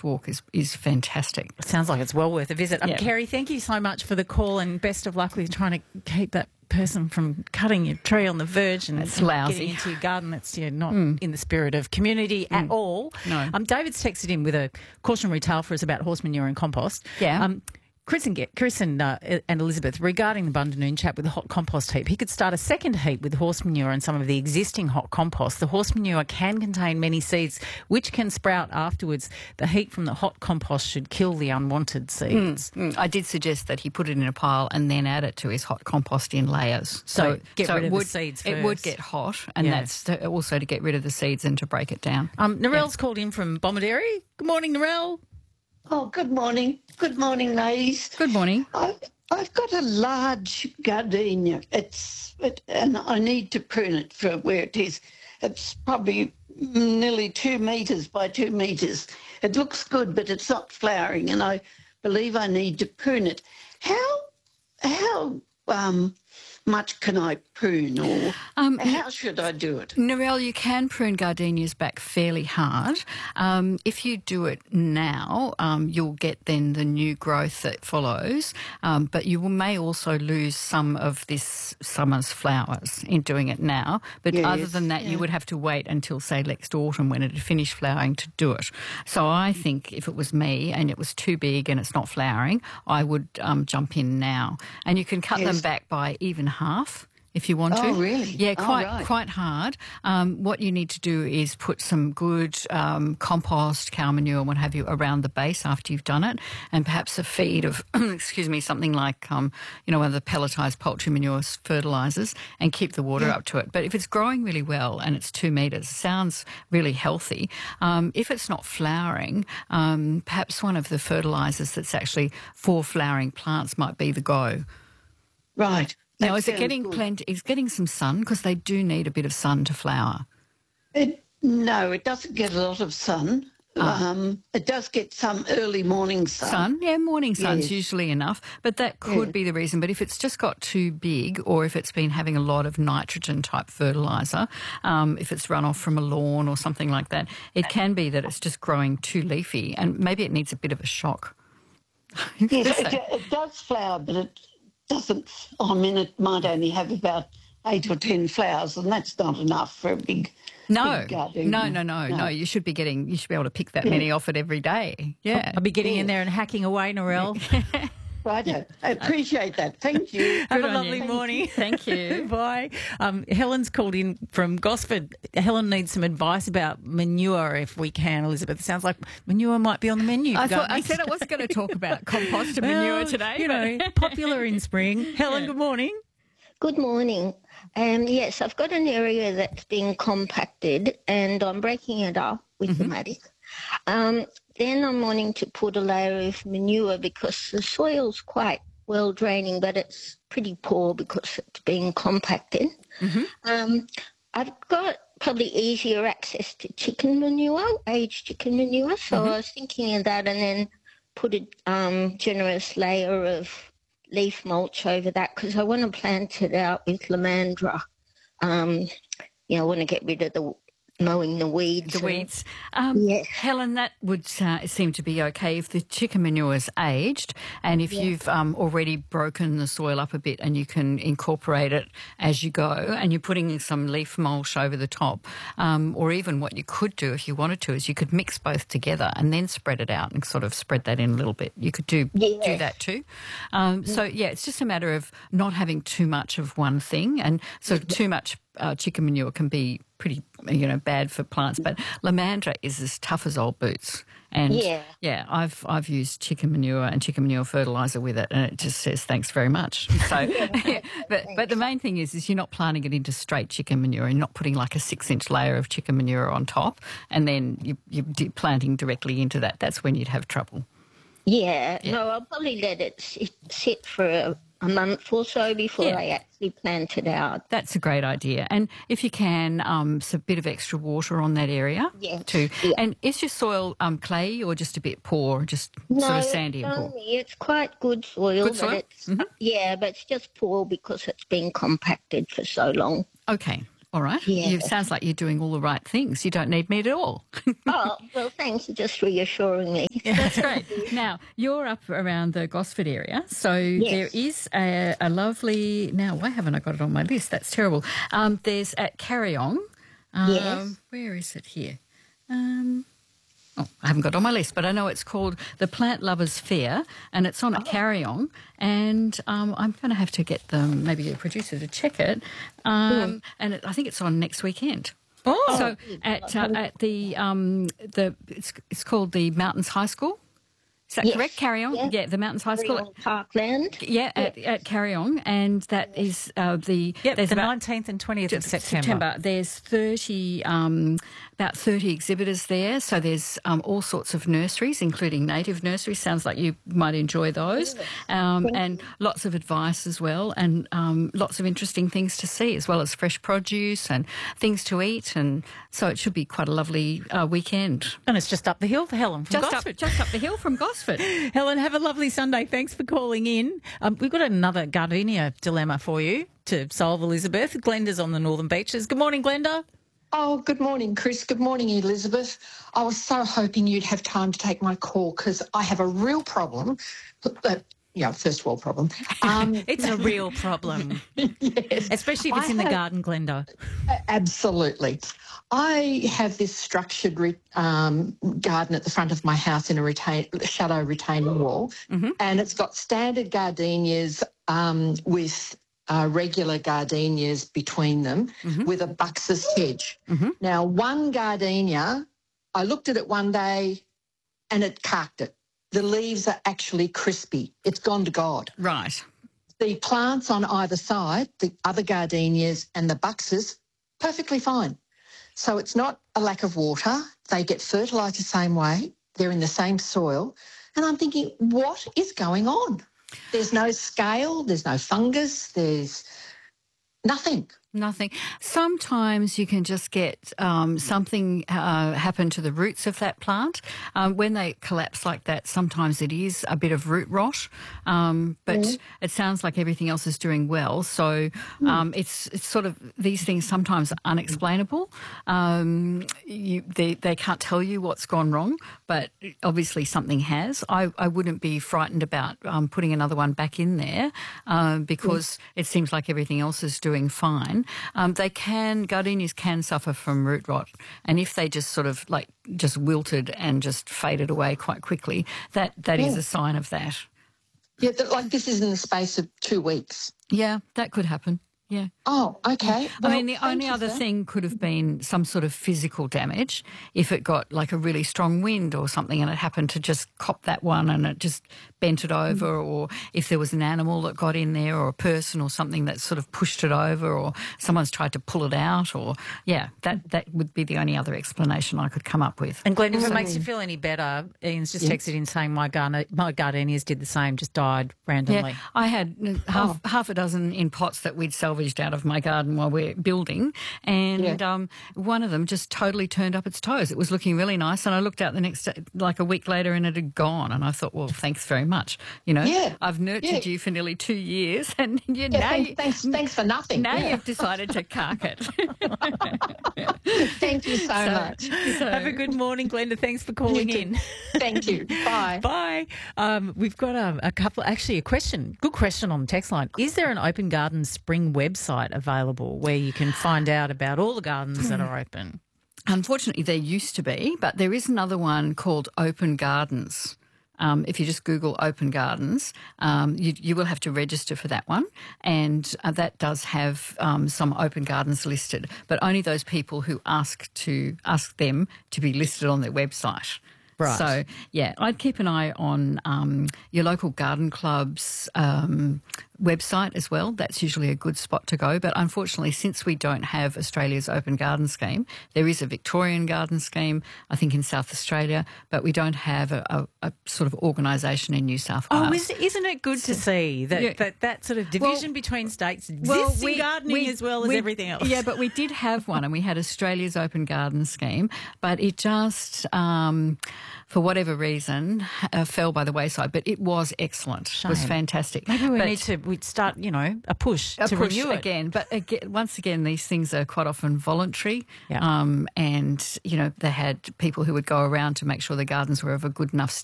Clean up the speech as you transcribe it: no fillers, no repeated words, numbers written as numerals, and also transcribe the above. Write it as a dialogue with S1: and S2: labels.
S1: walk is fantastic.
S2: Sounds like it's well worth a visit.
S1: Yeah.
S2: Kerry, thank you so much for the call and best of luck with trying to keep that person from cutting your tree on the verge and
S1: That's lousy.
S2: getting into your garden. That's not in the spirit of community at all.
S1: No.
S2: David's texted in with a cautionary tale for us about horse manure and compost.
S1: Yeah.
S2: Chris and Elizabeth, regarding the Bundanoon chap with the hot compost heap, he could start a second heap with horse manure and some of the existing hot compost. The horse manure can contain many seeds which can sprout afterwards. The heat from the hot compost should kill the unwanted seeds.
S1: I did suggest that he put it in a pile and then add it to his hot compost in layers.
S2: So get rid
S1: it
S2: of
S1: would,
S2: the seeds
S1: It
S2: first.
S1: would get hot, and that's also to get rid of the seeds and to break it down.
S2: Narelle's called in from Bomaderry. Good morning, Narelle.
S3: Oh, good morning. Good morning, ladies.
S1: Good morning.
S3: I've got a large gardenia. And I need to prune it for where it is. It's probably nearly 2 metres by 2 metres. It looks good, but it's not flowering, and I believe I need to prune it. How much can I prune, or how should I do it?
S1: Narelle, you can prune gardenias back fairly hard. If you do it now, you'll get then the new growth that follows, but you may also lose some of this summer's flowers in doing it now. But other than that, you would have to wait until, say, next autumn when it had finished flowering to do it. So I think if it was me and it was too big and it's not flowering, I would jump in now. And you can cut them back by even half if you want to.
S3: Oh, really?
S1: Yeah, quite hard. What you need to do is put some good compost, cow manure, what have you, around the base after you've done it, and perhaps a feed of, something like, one of the pelletised poultry manure fertilisers, and keep the water up to it. But if it's growing really well and it's 2 metres, sounds really healthy. If it's not flowering, perhaps one of the fertilisers that's actually for flowering plants might be the Go.
S3: Right.
S1: Now, is it getting plenty? Is getting some sun, because they do need a bit of sun to flower?
S3: No, it doesn't get a lot of sun. It does get some early morning sun.
S1: Morning sun's usually enough, but that could be the reason. But if it's just got too big, or if it's been having a lot of nitrogen type fertiliser, if it's run off from a lawn or something like that, it can be that it's just growing too leafy, and maybe it needs a bit of a shock.
S3: Yes, it does flower, but it doesn't. It might only have about 8 or 10 flowers, and that's not enough for a big.
S1: No.
S3: Big gardenia.
S1: No. You should be able to pick that many off it every day. Yeah,
S2: I'll be getting in there and hacking away, Narelle.
S3: Right, I appreciate that. Thank you.
S2: Have a lovely morning.
S1: Thank you.
S2: Bye. Helen's called in from Gosford. Helen needs some advice about manure, if we can, Elizabeth. It sounds like manure might be on the menu.
S1: I said I wasn't going to talk about compost and manure today.
S2: Popular in spring. Helen, good morning.
S4: Good morning. Yes, I've got an area that's been compacted and I'm breaking it up with the mattock. Then I'm wanting to put a layer of manure because the soil's quite well draining, but it's pretty poor because it's being compacted. I've got probably easier access to chicken manure, aged chicken manure, so I was thinking of that, and then put a generous layer of leaf mulch over that because I want to plant it out with lamandra. I want to get rid of mowing the weeds.
S1: Yes. Helen, that would seem to be okay if the chicken manure is aged, and if you've already broken the soil up a bit and you can incorporate it as you go, and you're putting some leaf mulch over the top, or even what you could do if you wanted to is you could mix both together and then spread it out and sort of spread that in a little bit. You could do that too. It's just a matter of not having too much of one thing, and so too much chicken manure can be pretty, bad for plants. But lamandra is as tough as old boots. And I've used chicken manure and chicken manure fertiliser with it, and it just says thanks very much. So, but the main thing is you're not planting it into straight chicken manure and not putting like a 6-inch layer of chicken manure on top, and then you're planting directly into that. That's when you'd have trouble.
S4: Yeah. No, I'll probably let it sit for a month or so before I actually plant it out.
S1: That's a great idea. And if you can, a bit of extra water on that area too. Yeah. And is your soil clay or just a bit poor, sort of sandy and poor?
S4: It's quite good soil.
S1: Good soil?
S4: But it's just poor because it's been compacted for so long.
S1: Okay. All right.
S4: Yes.
S1: It sounds like you're doing all the right things. You don't need me at all.
S4: Oh, well, thanks for just reassuring me.
S1: That's great. Now, you're up around the Gosford area, so there is a lovely... Now, why haven't I got it on my list? That's terrible. There's at Carryong.
S4: Yes.
S1: Where is it here? I haven't got it on my list, but I know it's called the Plant Lovers Fair, and it's on at Carryong, and I'm going to have to get maybe a producer to check it, and I think it's on next weekend.
S2: Oh,
S1: So at the it's called the Mountains High School. Is that correct? Carryong? Yeah, the Mountains High School.
S4: Parkland.
S1: Yeah, at Carryong, and that is there's
S2: the 19th and 20th of September.
S1: There's about 30 exhibitors there, so there's all sorts of nurseries, including native nurseries. Sounds like you might enjoy those, and lots of advice as well, and lots of interesting things to see, as well as fresh produce and things to eat, and so it should be quite a lovely weekend.
S2: And it's just up the hill for Helen from Gosford.
S1: Just up the hill from Gosford.
S2: Helen, have a lovely Sunday. Thanks for calling in. We've got another gardenia dilemma for you to solve, Elizabeth. Glenda's on the Northern Beaches. Good morning, Glenda.
S5: Oh, good morning, Chris. Good morning, Elizabeth. I was so hoping you'd have time to take my call because I have a real problem. First world problem.
S2: It's a real problem.
S5: Yes.
S2: Especially if it's in the garden, Glenda.
S5: Absolutely. I have this structured garden at the front of my house in a shadow retaining wall, and it's got standard gardenias with regular gardenias between them with a Buxus hedge. Now, one gardenia, I looked at it one day and it carked it. The leaves are actually crispy. It's gone to God.
S1: Right.
S5: The plants on either side, the other gardenias and the Buxus, perfectly fine. So it's not a lack of water. They get fertilised the same way. They're in the same soil. And I'm thinking, what is going on? There's no scale, there's no fungus, there's nothing.
S1: Nothing. Sometimes you can just get something happen to the roots of that plant. When they collapse like that, sometimes it is a bit of root rot, but it sounds like everything else is doing well. So it's sort of, these things sometimes are unexplainable. They can't tell you what's gone wrong, but obviously something has. I wouldn't be frightened about putting another one back in there because it seems like everything else is doing fine. Gardenias can suffer from root rot, and if they just sort of just wilted and just faded away quite quickly, that is a sign of that.
S5: Yeah, like this is in the space of 2 weeks.
S1: Yeah, that could happen. Yeah.
S5: Oh, okay. Well,
S1: I mean, the only other thing could have been some sort of physical damage if it got like a really strong wind or something and it happened to just cop that one and it just bent it over, or if there was an animal that got in there or a person or something that sort of pushed it over, or someone's tried to pull it out, or, that would be the only other explanation I could come up with.
S2: And Glenn, if it makes you feel any better, Ian's just texted in saying my gardenias did the same, just died randomly.
S1: Yeah, I had half a dozen in pots that we'd salvaged out of my garden while we're building, and one of them just totally turned up its toes. It was looking really nice, and I looked out the next day, like a week later, and it had gone, and I thought, well, thanks very much. I've nurtured you for nearly 2 years, and
S5: thanks for nothing.
S1: Now you've decided to cark it.
S5: Thank you so much.
S2: Have a good morning, Glenda. Thanks for calling in.
S5: Thank you. Bye.
S2: Bye. We've got a question. Good question on the text line. Is there an Open Gardens Spring website available where you can find out about all the gardens that are open?
S1: Unfortunately, there used to be, but there is another one called Open Gardens. If you just Google Open Gardens, you will have to register for that one, and that does have some open gardens listed, but only those people who ask them to be listed on their website.
S2: Right.
S1: So, I'd keep an eye on your local garden club's website as well. That's usually a good spot to go. But unfortunately, since we don't have Australia's Open Garden Scheme, there is a Victorian Garden Scheme, I think, in South Australia, but we don't have a sort of organisation in New South Wales.
S2: Oh, isn't it good to see that sort of division between states exists in gardening as well as everything else?
S1: Yeah, but we did have one, and we had Australia's Open Garden Scheme, but it just, for whatever reason, fell by the wayside. But it was excellent. Shame. It was fantastic.
S2: Maybe we need to we'd start, a push to renew it
S1: again. But once again, these things are quite often voluntary.
S2: Yeah.
S1: And, they had people who would go around to make sure the gardens were of a good enough